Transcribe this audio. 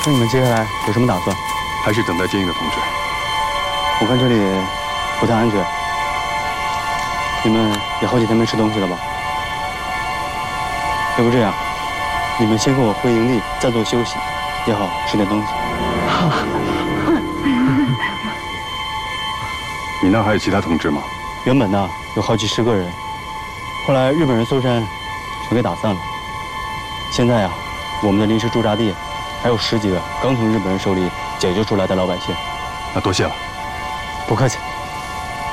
那你们接下来有什么打算？ 还是等待接应的通知。 我看这里不太安全，你们也好几天没吃东西了吧？要不这样，你们先跟我回营地，暂作休息，也好吃点东西。 你那还有其他同志吗？ 原本呢有好几十个人，后来日本人搜山，全给打散了。现在啊，我们的临时驻扎地还有10几个刚从日本人手里解救出来的老百姓。 那多谢了。 不客气。